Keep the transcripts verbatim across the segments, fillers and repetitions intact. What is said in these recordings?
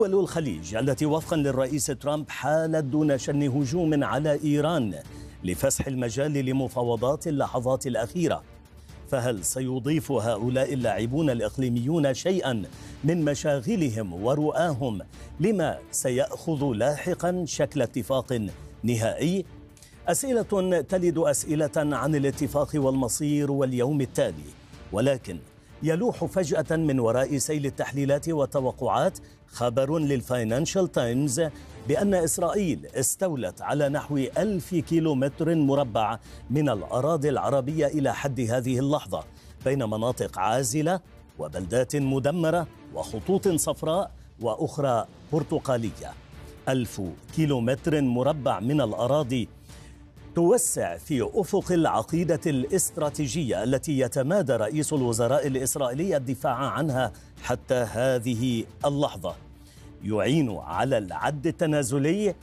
دول الخليج التي وفقا للرئيس ترامب حالت دون شن هجوم على إيران لفسح المجال لمفاوضات اللحظات الأخيرة، فهل سيضيف هؤلاء اللاعبون الإقليميون شيئا من مشاغلهم ورؤاهم لما سيأخذ لاحقا شكل اتفاق نهائي؟ أسئلة تلد أسئلة عن الاتفاق والمصير واليوم التالي، ولكن يلوح فجأة من وراء سيل التحليلات والتوقعات خبر للفاينانشال تايمز بأن إسرائيل استولت على نحو ألف كيلومتر مربع من الأراضي العربية إلى حد هذه اللحظة، بين مناطق عازلة وبلدات مدمرة وخطوط صفراء وأخرى برتقالية. ألف كيلومتر مربع من الأراضي توسع في أفق العقيدة الاستراتيجية التي يتمادى رئيس الوزراء الإسرائيلي الدفاع عنها حتى هذه اللحظة، يعين على العد التنازلي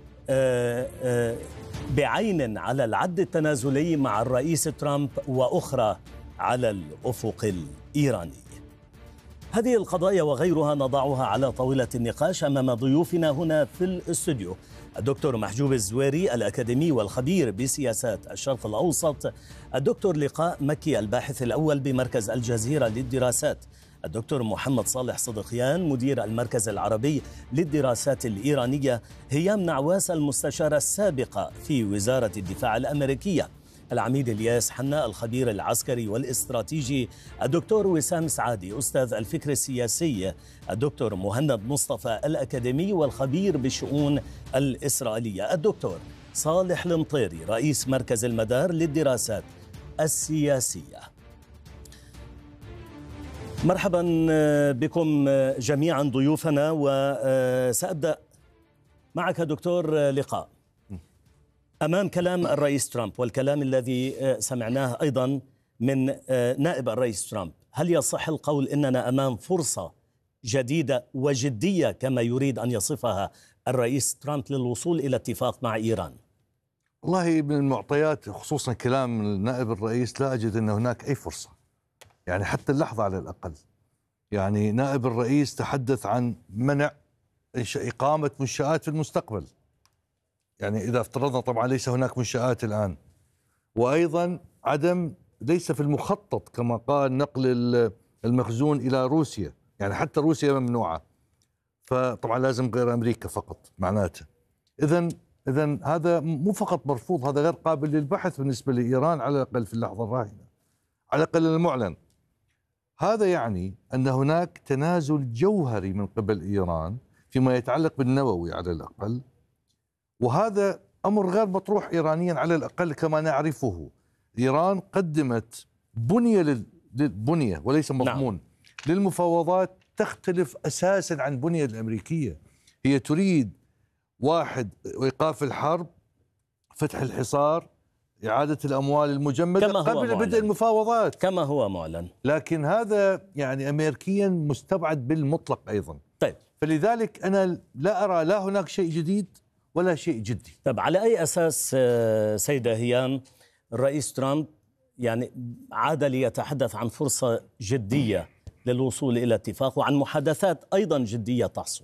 بعين على العد التنازلي مع الرئيس ترامب وأخرى على الأفق الإيراني. هذه القضايا وغيرها نضعها على طاولة النقاش أمام ضيوفنا هنا في الاستوديو: الدكتور محجوب الزويري الأكاديمي والخبير بسياسات الشرق الأوسط، الدكتور لقاء مكي الباحث الأول بمركز الجزيرة للدراسات، الدكتور محمد صالح صدقيان مدير المركز العربي للدراسات الإيرانية، هيام نعواس المستشارة السابقة في وزارة الدفاع الأمريكية، العميد الياس حنا الخبير العسكري والاستراتيجي، الدكتور وسام سعادي أستاذ الفكر السياسي، الدكتور مهند مصطفى الأكاديمي والخبير بالشؤون الإسرائيلية، الدكتور صالح المطيري رئيس مركز المدار للدراسات السياسية. مرحبا بكم جميعا ضيوفنا، وسأبدأ معك دكتور لقاء. أمام كلام الرئيس ترامب والكلام الذي سمعناه أيضا من نائب الرئيس ترامب، هل يصح القول إننا أمام فرصة جديدة وجدية كما يريد أن يصفها الرئيس ترامب للوصول إلى اتفاق مع إيران؟ والله من المعطيات خصوصا كلام نائب الرئيس لا أجد أن هناك أي فرصة، يعني حتى اللحظة على الأقل. يعني نائب الرئيس تحدث عن منع إقامة منشآت في المستقبل، يعني إذا افترضنا طبعا ليس هناك منشآت الآن، وأيضا عدم ليس في المخطط كما قال نقل المخزون إلى روسيا، يعني حتى روسيا ممنوعة، فطبعا لازم غير أمريكا فقط معناته. إذن إذن هذا مو فقط مرفوض، هذا غير قابل للبحث بالنسبة لإيران على الأقل في اللحظة الراهنة، على الأقل المعلن. هذا يعني أن هناك تنازل جوهري من قبل إيران فيما يتعلق بالنووي على الأقل، وهذا أمر غير مطروح إيرانيا على الأقل كما نعرفه. إيران قدمت بنية للبنية وليس مضمون نعم. للمفاوضات تختلف أساسا عن البنية الأمريكية. هي تريد واحد إيقاف الحرب، فتح الحصار، إعادة الأموال المجمدة قبل بدء المفاوضات كما هو معلن، لكن هذا يعني أمريكيا مستبعد بالمطلق أيضا. طيب. فلذلك أنا لا أرى لا هناك شيء جديد ولا شيء جدي. طب على أي أساس سيدة هيام الرئيس ترامب يعني عاد ليتحدث عن فرصة جدية للوصول إلى اتفاق وعن محادثات أيضا جدية تحصل؟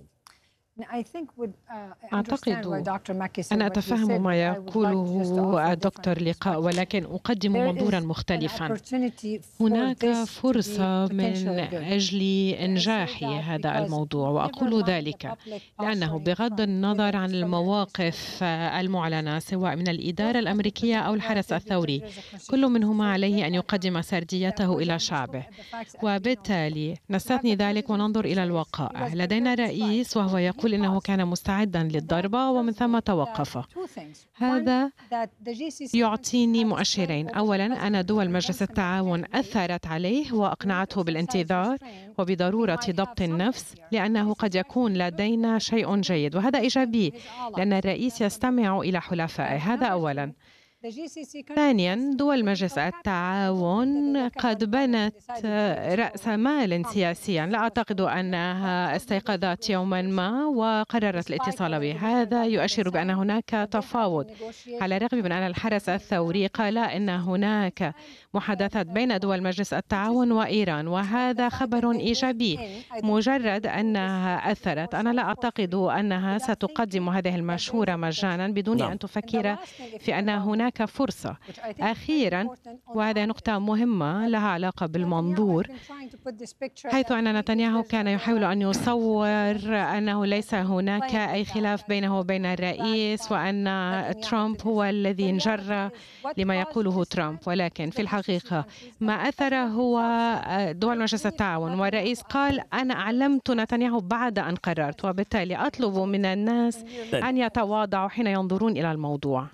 أعتقد أنا أتفهم ما يقوله الدكتور لقاء، ولكن أقدم منظورا مختلفا. هناك فرصة من أجل إنجاح هذا الموضوع، وأقول ذلك لأنه بغض النظر عن المواقف المعلنة سواء من الإدارة الأمريكية أو الحرس الثوري، كل منهما عليه أن يقدم سرديته إلى شعبه، وبالتالي نستثني ذلك وننظر إلى الوقائع. لدينا رئيس وهو يقول إنه كان مستعدا للضربة ومن ثم توقف. هذا يعطيني مؤشرين: أولا أن دول مجلس التعاون أثرت عليه وأقنعته بالانتظار وبضرورة ضبط النفس، لأنه قد يكون لدينا شيء جيد، وهذا إيجابي لأن الرئيس يستمع إلى حلفائه. هذا أولا. ثانيا، دول مجلس التعاون قد بنت رأس مال سياسيا، لا أعتقد أنها استيقظت يوما ما وقررت الاتصال بهذا، يؤشر بأن هناك تفاوض، على الرغم من أن الحرس الثوري قال إن هناك محادثات بين دول مجلس التعاون وإيران، وهذا خبر إيجابي. مجرد أنها أثرت، أنا لا أعتقد أنها ستقدم هذه المشورة مجانا بدون أن تفكر في أن هناك فرصة. أخيرا، وهذه نقطة مهمة لها علاقة بالمنظور، حيث أن نتنياهو كان يحاول أن يصور أنه ليس هناك أي خلاف بينه وبين الرئيس وأن ترامب هو الذي انجر لما يقوله ترامب، ولكن في الحقيقة ما أثر هو دول مجلس التعاون، والرئيس قال أنا أعلمت نتنياهو بعد أن قررت، وبالتالي أطلب من الناس أن يتواضعوا حين ينظرون إلى الموضوع.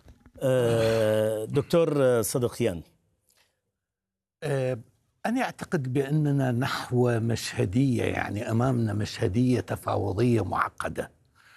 دكتور صدقيان، أنا أعتقد بأننا نحو مشهدية، يعني أمامنا مشهدية تفاوضية معقدة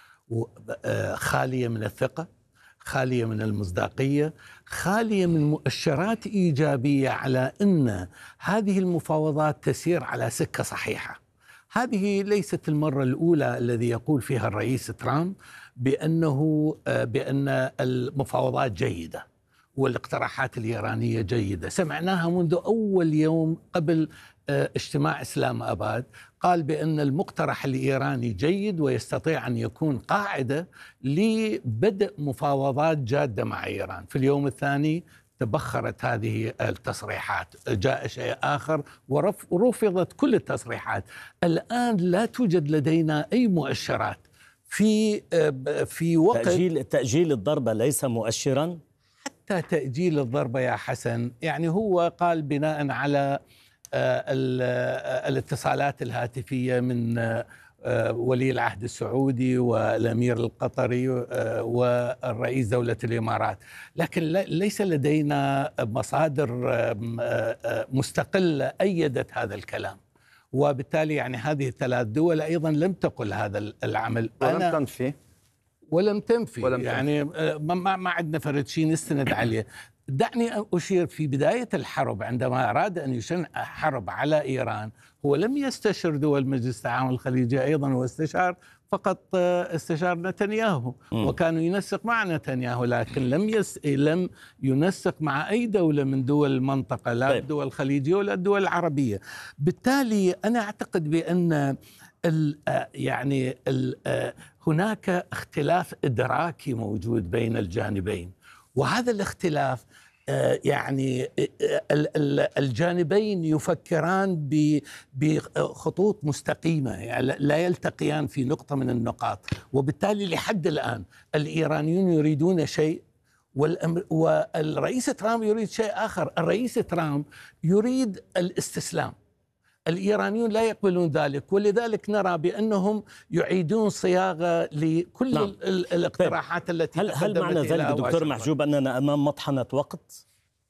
خالية من الثقة، خالية من المصداقية، خالية من مؤشرات إيجابية على أن هذه المفاوضات تسير على سكة صحيحة. هذه ليست المرة الأولى الذي يقول فيها الرئيس ترامب بأنه بأن المفاوضات جيدة والاقتراحات الإيرانية جيدة. سمعناها منذ أول يوم قبل اجتماع إسلام آباد، قال بأن المقترح الإيراني جيد ويستطيع أن يكون قاعدة لبدء مفاوضات جادة مع إيران. في اليوم الثاني تبخرت هذه التصريحات، جاء شيء آخر ورفضت كل التصريحات. الآن لا توجد لدينا أي مؤشرات في في وقت تأجيل تأجيل الضربة ليس مؤشرا. حتى تأجيل الضربة يا حسن، يعني هو قال بناء على الاتصالات الهاتفية من ولي العهد السعودي والأمير القطري والرئيس دولة الإمارات، لكن ليس لدينا مصادر مستقلة أيدت هذا الكلام، وبالتالي يعني هذه الثلاث دول أيضا لم تقل هذا العمل ولم تنفي ولم تنفي ولم يعني ما ما عندنا فرد شيء نستند عليه. دعني أشير في بداية الحرب عندما أراد أن يشن حرب على إيران، هو لم يستشر دول مجلس التعاون الخليجي أيضا، واستشار فقط استشار نتنياهو م. وكانوا ينسق مع نتنياهو، لكن لم يس... لم ينسق مع أي دولة من دول المنطقة، لا طيب. الدول الخليجية ولا الدول العربية. بالتالي أنا أعتقد بأن ال... يعني ال... هناك اختلاف إدراكي موجود بين الجانبين، وهذا الاختلاف يعني الجانبين يفكران بخطوط مستقيمة، يعني لا يلتقيان في نقطة من النقاط، وبالتالي لحد الآن الإيرانيون يريدون شيء والرئيس ترامب يريد شيء آخر. الرئيس ترامب يريد الاستسلام، الإيرانيون لا يقبلون ذلك، ولذلك نرى بأنهم يعيدون صياغة لكل نعم. الاقتراحات التي هل, هل معنى ذلك دكتور محجوب أننا أمام مطحنة وقت؟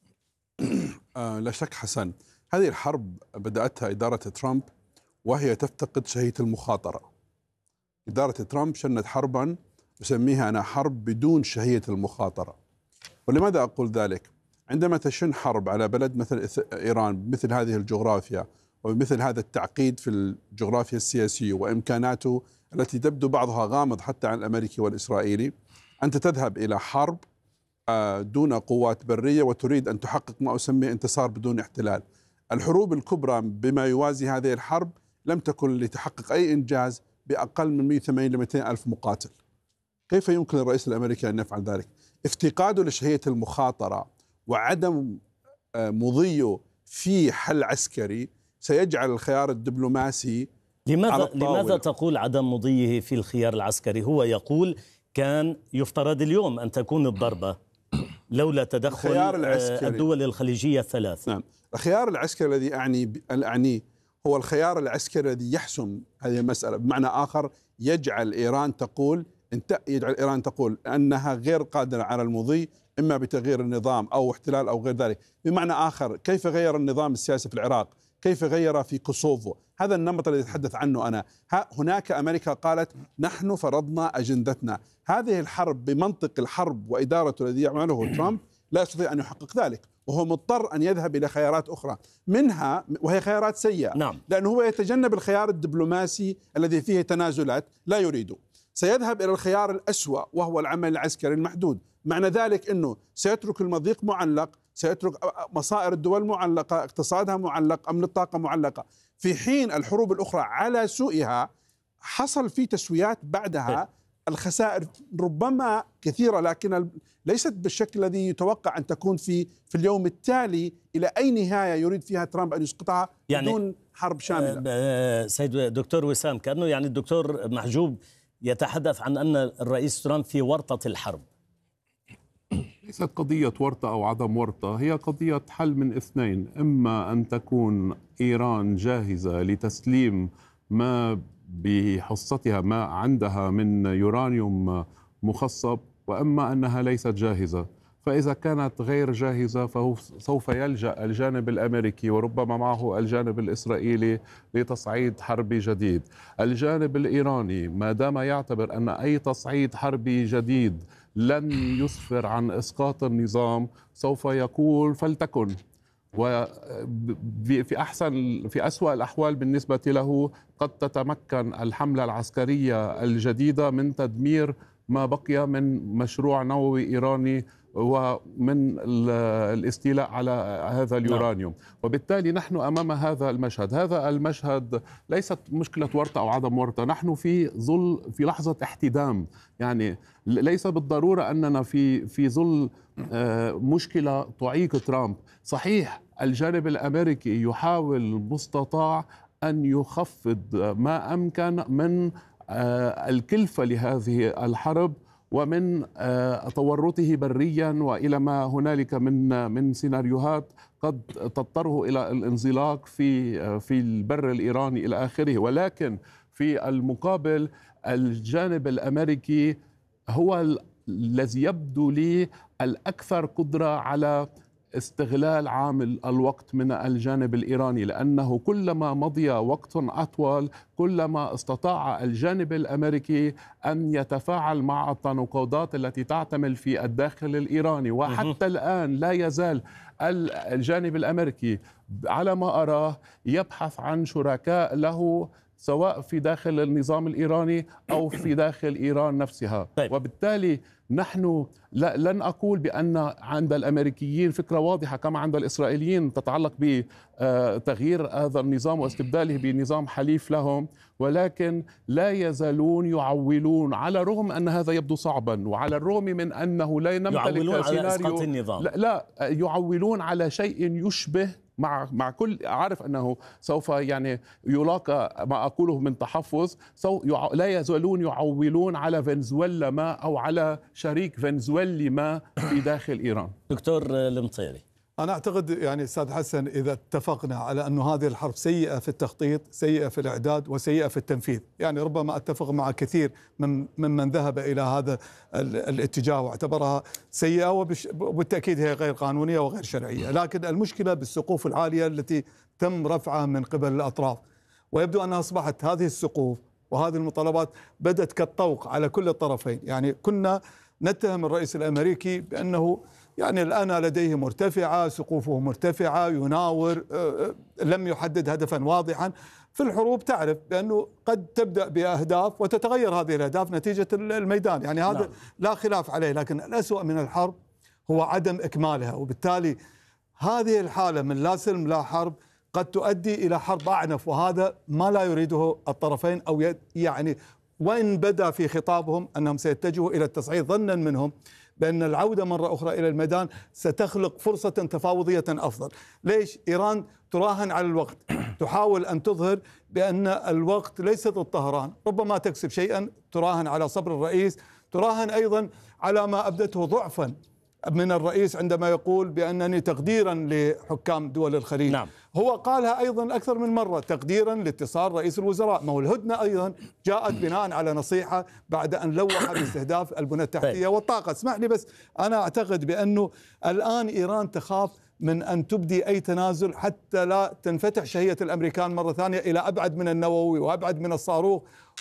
آه لا شك حسن، هذه الحرب بدأتها إدارة ترامب وهي تفتقد شهية المخاطرة. إدارة ترامب شنت حربا أسميها أنا حرب بدون شهية المخاطرة. ولماذا أقول ذلك؟ عندما تشن حرب على بلد مثل إيران بمثل هذه الجغرافيا وبمثل هذا التعقيد في الجغرافيا السياسية وإمكاناته التي تبدو بعضها غامض حتى عن الأمريكي والإسرائيلي، أنت تذهب إلى حرب دون قوات برية وتريد أن تحقق ما أسميه انتصار بدون احتلال. الحروب الكبرى بما يوازي هذه الحرب لم تكن لتحقق أي إنجاز بأقل من مئة وثمانين إلى مئتين ألف مقاتل. كيف يمكن للرئيس الأمريكي أن يفعل ذلك؟ افتقاده لشهية المخاطرة وعدم مضيه في حل عسكري سيجعل الخيار الدبلوماسي لماذا لماذا تقول عدم مضيه في الخيار العسكري؟ هو يقول كان يفترض اليوم أن تكون الضربة لولا تدخل الدول الخليجية الثلاث. نعم، الخيار العسكري الذي أعني أعنيه هو الخيار العسكري الذي يحسم هذه المسألة، بمعنى آخر يجعل إيران تقول انت يجعل إيران تقول أنها غير قادرة على المضي، إما بتغيير النظام أو احتلال أو غير ذلك. بمعنى آخر كيف غير النظام السياسي في العراق، كيف غير في كوسوفو، هذا النمط الذي أتحدث عنه أنا. هناك أمريكا قالت نحن فرضنا أجندتنا. هذه الحرب بمنطق الحرب وإدارة الذي يعمله ترامب لا يستطيع أن يحقق ذلك، وهو مضطر أن يذهب إلى خيارات أخرى منها وهي خيارات سيئة. نعم. لأنه هو يتجنب الخيار الدبلوماسي الذي فيه تنازلات لا يريده، سيذهب إلى الخيار الأسوأ وهو العمل العسكري المحدود. معنى ذلك أنه سيترك المضيق معلق، سيترك مصائر الدول معلقة، اقتصادها معلق، أمن الطاقة معلقة، في حين الحروب الأخرى على سوءها حصل في تسويات بعدها. الخسائر ربما كثيرة لكن ليست بالشكل الذي يتوقع أن تكون في في اليوم التالي إلى أي نهاية يريد فيها ترامب أن يسقطها يعني بدون حرب شاملة. سيد دكتور وسام، كأنه يعني الدكتور محجوب يتحدث عن أن الرئيس ترامب في ورطة الحرب. ليست قضية ورطة أو عدم ورطة، هي قضية حل من اثنين: إما أن تكون إيران جاهزة لتسليم ما بحصتها ما عندها من يورانيوم مخصب، وإما أنها ليست جاهزة. فإذا كانت غير جاهزة فهو سوف يلجأ الجانب الأمريكي وربما معه الجانب الإسرائيلي لتصعيد حربي جديد. الجانب الإيراني ما دام يعتبر أن أي تصعيد حربي جديد لن يسفر عن إسقاط النظام سوف يقول فلتكن، وفي أحسن في أسوأ الأحوال بالنسبة له قد تتمكن الحملة العسكرية الجديدة من تدمير ما بقي من مشروع نووي إيراني ومن الاستيلاء على هذا اليورانيوم. وبالتالي نحن أمام هذا المشهد. هذا المشهد ليست مشكلة ورطة أو عدم ورطة، نحن في ظل في لحظة احتدام. يعني ليس بالضرورة أننا في في ظل مشكلة تعيق ترامب. صحيح الجانب الأمريكي يحاول المستطاع أن يخفض ما أمكن من الكلفة لهذه الحرب ومن تورطه بريا وإلى ما هنالك من من سيناريوهات قد تضطره إلى الانزلاق في في البر الإيراني إلى آخره. ولكن في المقابل الجانب الأمريكي هو الذي يبدو لي الأكثر قدرة على استغلال عامل الوقت من الجانب الإيراني، لأنه كلما مضي وقت أطول كلما استطاع الجانب الأمريكي أن يتفاعل مع التناقضات التي تعتمل في الداخل الإيراني. وحتى الآن لا يزال الجانب الأمريكي على ما أراه يبحث عن شركاء له سواء في داخل النظام الإيراني أو في داخل إيران نفسها. طيب. وبالتالي نحن لن أقول بأن عند الأمريكيين فكرة واضحة كما عند الإسرائيليين تتعلق بتغيير هذا النظام واستبداله بنظام حليف لهم، ولكن لا يزالون يعولون على الرغم أن هذا يبدو صعبا وعلى الرغم من أنه لا نمتلك سيناريو. لا, لا يعولون على شيء يشبه مع مع كل عارف انه سوف يعني يلاقى ما اقوله من تحفظ، لا يزالون يعولون على فنزويلا ما او على شريك فنزويلي ما في داخل ايران. دكتور المطيري، أنا أعتقد يعني أستاذ حسن إذا اتفقنا على أن هذه الحرب سيئة في التخطيط، سيئة في الإعداد، وسيئة في التنفيذ، يعني ربما أتفق مع كثير من ممن ذهب إلى هذا الاتجاه واعتبرها سيئة وبالتأكيد هي غير قانونية وغير شرعية. لكن المشكلة بالسقوف العالية التي تم رفعها من قبل الأطراف، ويبدو أنها أصبحت هذه السقوف وهذه المطالبات بدت كالطوق على كل الطرفين. يعني كنا نتهم الرئيس الأمريكي بأنه يعني الآن لديه مرتفعة، سقوفه مرتفعة، يناور، لم يحدد هدفا واضحا. في الحروب تعرف بأنه قد تبدأ بأهداف وتتغير هذه الأهداف نتيجة الميدان، يعني هذا لا, لا خلاف عليه. لكن الأسوأ من الحرب هو عدم إكمالها، وبالتالي هذه الحالة من لا سلم لا حرب قد تؤدي إلى حرب أعنف، وهذا ما لا يريده الطرفين. أو يعني وإن بدا في خطابهم أنهم سيتجهوا إلى التصعيد ظنا منهم بأن العودة مرة أخرى إلى الميدان ستخلق فرصة تفاوضية أفضل. ليش؟ إيران تراهن على الوقت، تحاول أن تظهر بأن الوقت ليس ضد طهران، ربما تكسب شيئا، تراهن على صبر الرئيس، تراهن أيضا على ما أبدته ضعفا من الرئيس عندما يقول بأنني تقديرا لحكام دول الخليج. نعم. هو قالها أيضا أكثر من مرة تقديرا لاتصال رئيس الوزراء. ما هو الهدنة أيضا جاءت بناء على نصيحة بعد أن لوح باستهداف البنى التحتية والطاقة. اسمح لي بس، أنا أعتقد بأنه الآن إيران تخاف من أن تبدي أي تنازل حتى لا تنفتح شهية الأمريكان مرة ثانية إلى أبعد من النووي وأبعد من الصاروخ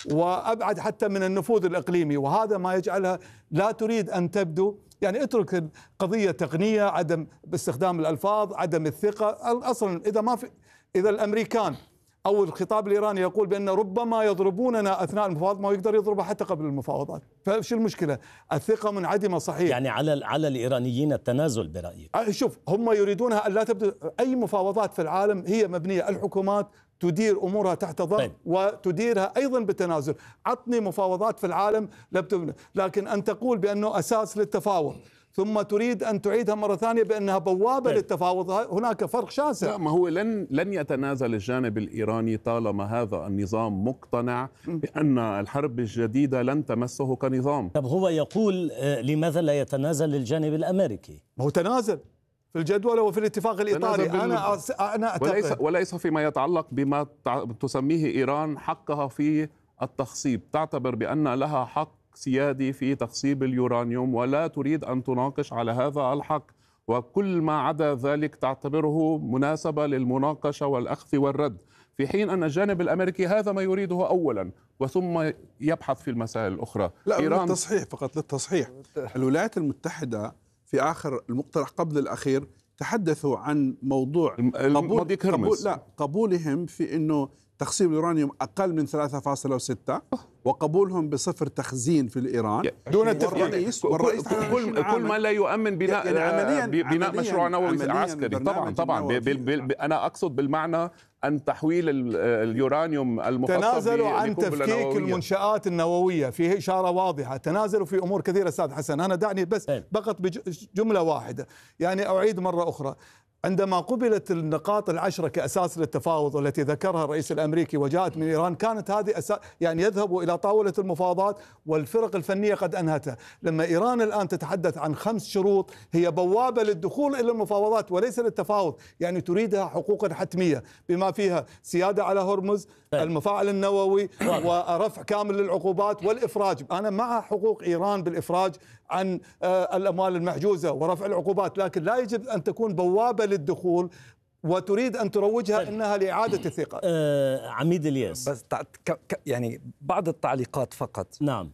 وأبعد حتى من النفوذ الإقليمي، وهذا ما يجعلها لا تريد أن تبدو، يعني اترك القضية تقنية، عدم باستخدام الألفاظ، عدم الثقة. أصلا إذا ما في إذا الأمريكان أو الخطاب الإيراني يقول بأن ربما يضربوننا أثناء المفاوضات، ما يقدر يضربها حتى قبل المفاوضات، فشو المشكلة؟ الثقة منعدمة صحيح. يعني على على الإيرانيين التنازل برأيك؟ شوف، هم يريدونها أن لا تبدأ أي مفاوضات في العالم، هي مبنية الحكومات تدير أمورها تحت ضغط طيب. وتديرها أيضا بالتنازل. عطني مفاوضات في العالم لا بتبنى، لكن أن تقول بأنه أساس للتفاوض ثم تريد أن تعيدها مرة ثانية بأنها بوابة طيب. للتفاوض، هناك فرق شاسع. لا، ما هو لن لن يتنازل الجانب الإيراني طالما هذا النظام مقتنع بأن الحرب الجديدة لن تمسه كنظام. طب هو يقول لماذا لا يتنازل الجانب الأمريكي؟ ما هو تنازل في الجدول وفي الاتفاق الإيطالي. أنا أنا أعتقد وليس وليس فيما يتعلق بما تسميه إيران حقها في التخصيب، تعتبر بأن لها حق سيادي في تخصيب اليورانيوم ولا تريد أن تناقش على هذا الحق، وكل ما عدا ذلك تعتبره مناسبة للمناقشة والأخذ والرد، في حين أن الجانب الأمريكي هذا ما يريده أولا وثم يبحث في المسائل الأخرى. لا، للتصحيح فقط للتصحيح، الولايات المتحدة في آخر المقترح قبل الأخير تحدثوا عن موضوع قبول, قبول لا قبولهم في أنه تخصيب اليورانيوم أقل من ثلاثة فاصلة ستة وقبولهم بصفر تخزين في الإيران دون التفكير. والرئيس كل, كل ما لا يؤمن بناء يعني عملياً بناء عملياً مشروع نووي عسكري. طبعا طبعا بي بي بي أنا أقصد بالمعنى أن تحويل اليورانيوم المخصب تنازلوا عن تفكيك نووية. المنشآت النووية فيه إشارة واضحة، تنازلوا في أمور كثيرة. أستاذ حسن، أنا دعني بس فقط بجملة واحدة، يعني أعيد مرة أخرى، عندما قبلت النقاط العشرة كأساس للتفاوض والتي ذكرها الرئيس الأمريكي وجاءت من إيران، كانت هذه أساس، يعني يذهبوا إلى طاولة المفاوضات والفرق الفنية قد أنهتها. لما إيران الآن تتحدث عن خمس شروط هي بوابة للدخول إلى المفاوضات وليس للتفاوض، يعني تريدها حقوقا حتمية بما فيها سيادة على هرمز، المفاعل النووي، ورفع كامل للعقوبات والإفراج. أنا مع حقوق إيران بالإفراج عن الأموال المحجوزة ورفع العقوبات، لكن لا يجب أن تكون بوابة للدخول وتريد أن تروجها طيب. إنها لإعادة الثقة. آه عميد الياس، بس يعني بعض التعليقات فقط. نعم،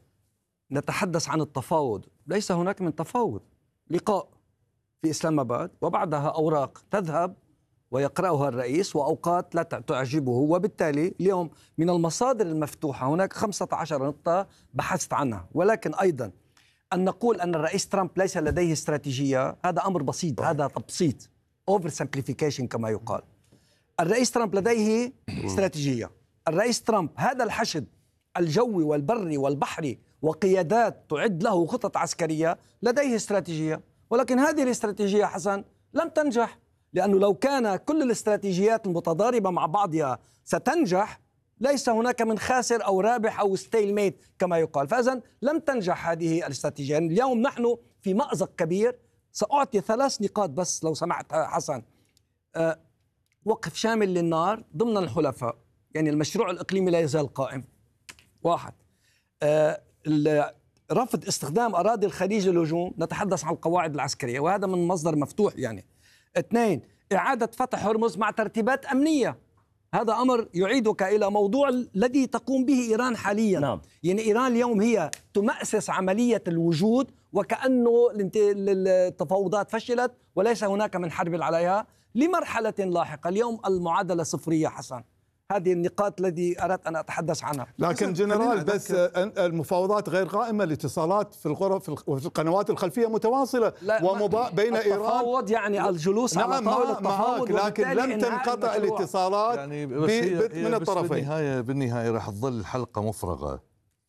نتحدث عن التفاوض، ليس هناك من تفاوض، لقاء في إسلام آباد وبعدها أوراق تذهب ويقرأها الرئيس وأوقات لا تعجبه، وبالتالي اليوم من المصادر المفتوحة هناك خمسة عشر نقطة بحثت عنها. ولكن أيضا أن نقول أن الرئيس ترامب ليس لديه استراتيجية هذا أمر بسيط، هذا تبسيط، over simplification كما يقال. الرئيس ترامب لديه استراتيجية. الرئيس ترامب هذا الحشد الجوي والبري والبحري وقيادات تعد له خطط عسكرية، لديه استراتيجية، ولكن هذه الاستراتيجية حسن لم تنجح، لأنه لو كان كل الاستراتيجيات المتضاربة مع بعضها ستنجح ليس هناك من خاسر أو رابح أو ستيل ميت كما يقال. فإذن لم تنجح هذه الاستراتيجية. يعني اليوم نحن في مأزق كبير. سأعطي ثلاث نقاط بس لو سمحت حسن. أه وقف شامل للنار ضمن الحلفاء، يعني المشروع الإقليمي لا يزال قائم. واحد، أه رفض استخدام أراضي الخليج للهجوم، نتحدث عن القواعد العسكرية وهذا من مصدر مفتوح. يعني اثنين، إعادة فتح هرمز مع ترتيبات أمنية، هذا أمر يعيدك إلى موضوع الذي تقوم به إيران حاليا. نعم. يعني إيران اليوم هي تمأسس عملية الوجود وكأنه التفاوضات فشلت وليس هناك من حرب عليها لمرحلة لاحقة. اليوم المعادلة صفرية حسن. هذه النقاط التي أردت أن أتحدث عنها. لكن جنرال بس المفاوضات غير قائمة، الاتصالات في الغرف في القنوات الخلفية متواصلة ومبا بين إيران. التفاوض يعني الجلوس نعم على طاولة التفاوض، لكن لم تنقطع الاتصالات يعني من الطرفين. بالنهاية بالنهاية راح تظل الحلقة مفرغة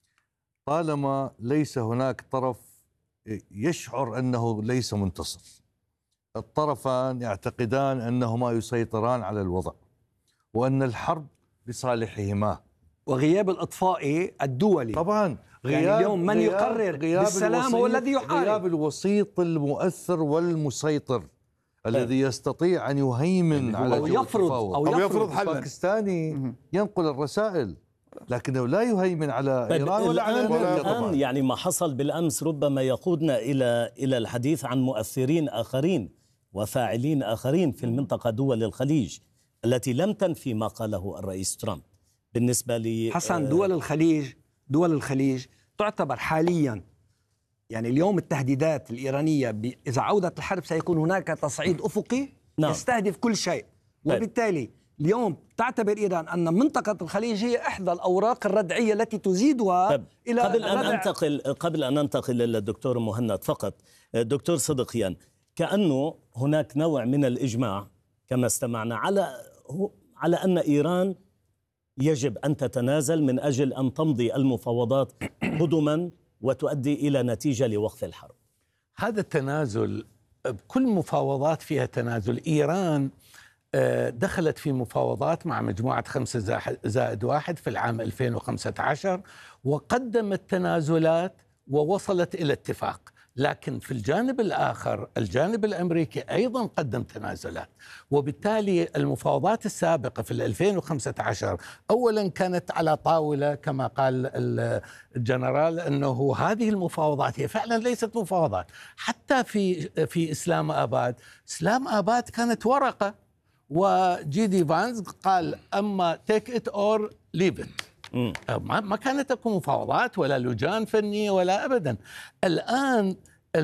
طالما ليس هناك طرف يشعر أنه ليس منتصر. الطرفان يعتقدان أنهما يسيطران على الوضع وأن الحرب لصالحهما، وغياب الإطفاء الدولي طبعا. غياب يعني اليوم من غياب يقرر غياب بالسلام هو الذي يحارب. غياب الوسيط المؤثر والمسيطر الذي يستطيع أن يهيمن على أو يفرض أو يفرض, يفرض حل. الباكستاني ينقل الرسائل لكنه لا يهيمن على إيران ولا على أمريكا طبعا. يعني ما حصل بالأمس ربما يقودنا إلى إلى الحديث عن مؤثرين آخرين وفاعلين آخرين في المنطقة دول الخليج التي لم تنفي ما قاله الرئيس ترامب بالنسبة ل حسن. دول الخليج دول الخليج تعتبر حاليا، يعني اليوم التهديدات الإيرانية إذا عودت الحرب سيكون هناك تصعيد أفقي نعم. يستهدف كل شيء، وبالتالي اليوم تعتبر إيران أن منطقة الخليج هي إحدى الأوراق الردعية التي تزيدها إلى قبل أن أنتقل قبل أن أنتقل للدكتور مهند فقط، دكتور صدقيان، كأنه هناك نوع من الإجماع كما استمعنا على على أن إيران يجب أن تتنازل من أجل أن تمضي المفاوضات قدما وتؤدي إلى نتيجة لوقف الحرب. هذا التنازل بكل مفاوضات فيها تنازل. إيران دخلت في مفاوضات مع مجموعة خمسة زائد واحد في العام ألفين وخمسة عشر وقدمت تنازلات ووصلت إلى اتفاق، لكن في الجانب الآخر الجانب الأمريكي أيضا قدم تنازلات، وبالتالي المفاوضات السابقة في ألفين وخمسة عشر أولا كانت على طاولة كما قال الجنرال أنه هذه المفاوضات هي فعلا ليست مفاوضات. حتى في في إسلام آباد إسلام آباد كانت ورقة وجي دي فانز قال أما take it or leave it. ما كانت تكون مفاوضات ولا لجان فنية ولا أبدا. الآن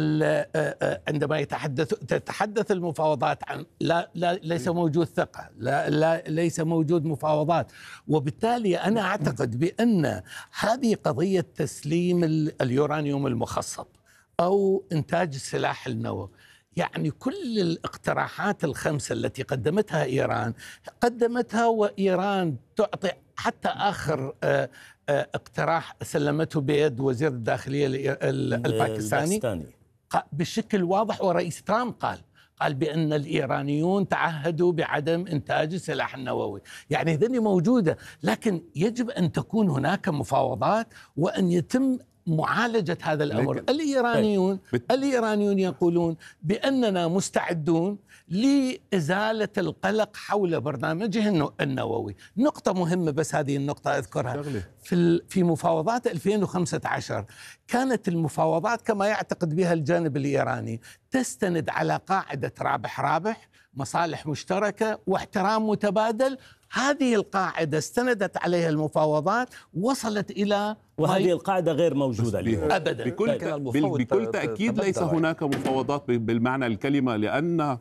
عندما يتحدث تتحدث المفاوضات عن لا, لا ليس موجود ثقة، لا, لا ليس موجود مفاوضات، وبالتالي أنا أعتقد بأن هذه قضية تسليم اليورانيوم المخصب أو إنتاج السلاح النووي، يعني كل الاقتراحات الخمسة التي قدمتها إيران قدمتها وإيران تعطي. حتى آخر اقتراح سلمته بيد وزير الداخلية الباكستاني بشكل واضح، ورئيس ترامب قال قال بأن الإيرانيون تعهدوا بعدم إنتاج السلاح النووي. يعني هذه موجودة، لكن يجب أن تكون هناك مفاوضات وأن يتم معالجة هذا الأمر. الإيرانيون الإيرانيون يقولون بأننا مستعدون لإزالة القلق حول برنامجه النووي. نقطة مهمة بس هذه النقطة أذكرها. في في مفاوضات ألفين وخمسة عشر كانت المفاوضات كما يعتقد بها الجانب الإيراني تستند على قاعدة رابح رابح، مصالح مشتركة واحترام متبادل. هذه القاعدة استندت عليها المفاوضات، وصلت إلى وهذه القاعدة غير موجودة اليوم أبدا. بكل, بكل تأكيد ليس هناك مفاوضات بالمعنى الكلمة، لأن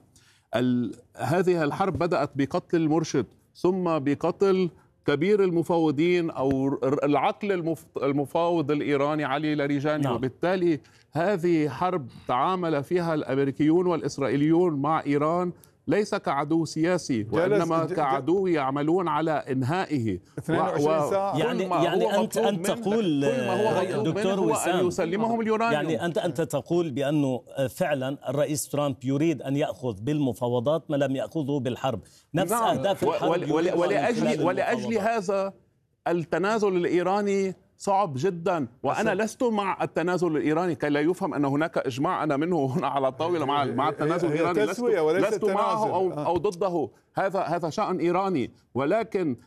هذه الحرب بدأت بقتل المرشد ثم بقتل كبير المفاوضين أو العقل المفاوض الإيراني علي لاريجاني. نعم. وبالتالي هذه حرب تعامل فيها الأمريكيون والإسرائيليون مع إيران ليس كعدو سياسي وإنما كعدو يعملون على إنهائه. اثنين وعشرين ساعة. يعني يعني أنت أنت تقول دكتور وسام أن يسلمهم اليورانيوم. يعني أنت أنت تقول بأنه فعلا الرئيس ترامب يريد أن يأخذ بالمفاوضات ما لم يأخذه بالحرب، نفس أهداف الحرب. ولأجل ولأجل هذا التنازل الإيراني صعب جدا، وأنا لست مع التنازل الإيراني كي لا يفهم أن هناك إجماع أنا منه هنا على الطاولة مع مع التنازل الإيراني. لست, لست معه أو أو ضده، هذا هذا شأن إيراني، ولكن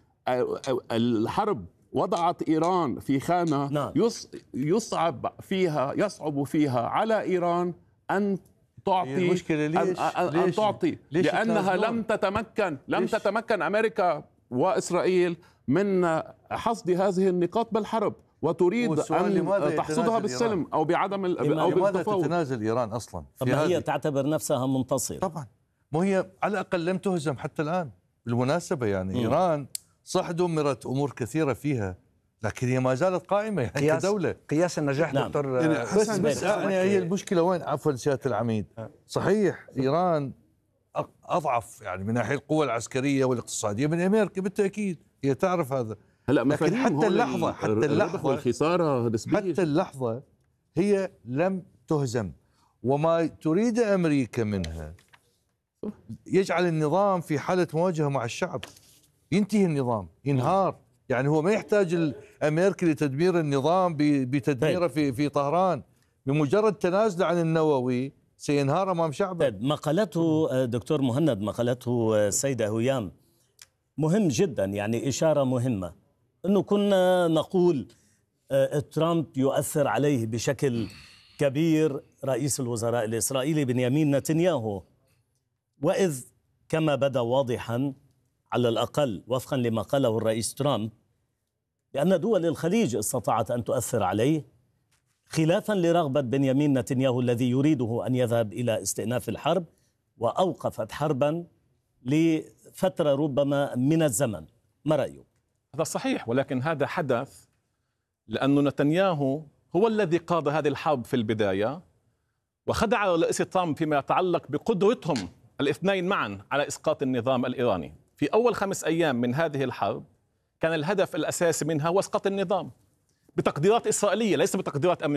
الحرب وضعت إيران في خانة يصعب فيها يصعب فيها على إيران أن تعطي أن, أن تعطي لأنها لم تتمكن لم تتمكن أمريكا وإسرائيل من حصد هذه النقاط بالحرب، وتريد أن تحصدها بالسلم أو بعدم أو لماذا تتنازل إيران أصلا؟ طب هي تعتبر نفسها منتصرة طبعا، مو هي على الأقل لم تهزم حتى الآن. بالمناسبة يعني م. إيران صح دمرت أمور كثيرة فيها، لكن هي ما زالت قائمة يعني قياس كدولة. قياس النجاح. نعم. دكتور يعني بس, بس يعني هي المشكلة وين؟ عفوا سيادة العميد، صحيح إيران أضعف يعني من ناحية القوة العسكرية والاقتصادية من أمريكا بالتأكيد، هي تعرف هذا. لكن حتى اللحظة حتى اللحظة والخسارة حتى اللحظة هي لم تهزم، وما تريد أمريكا منها يجعل النظام في حالة مواجهة مع الشعب، ينتهي النظام، ينهار. يعني هو ما يحتاج أمريكا لتدمير النظام بتدميره في في طهران، بمجرد تنازل عن النووي سينهار أمام شعبه. ما قالته دكتور مهند، ما قالته السيدة هيام مهم جدا، يعني إشارة مهمة، أنه كنا نقول ترامب يؤثر عليه بشكل كبير رئيس الوزراء الإسرائيلي بنيامين نتنياهو، وإذ كما بدا واضحا على الأقل وفقا لما قاله الرئيس ترامب بأن دول الخليج استطاعت أن تؤثر عليه، خلافا لرغبة بنيامين نتنياهو الذي يريده أن يذهب إلى استئناف الحرب، وأوقفت حربا لفترة ربما من الزمن. ما رأيك؟ هذا صحيح، ولكن هذا حدث لأن نتنياهو هو الذي قاد هذه الحرب في البداية، وخدع الرئيس ترامب فيما يتعلق بقدرتهم الاثنين معا على إسقاط النظام الإيراني. في أول خمس أيام من هذه الحرب كان الهدف الأساسي منها هو إسقاط النظام بتقديرات إسرائيلية ليس بتقديرات أمريكية.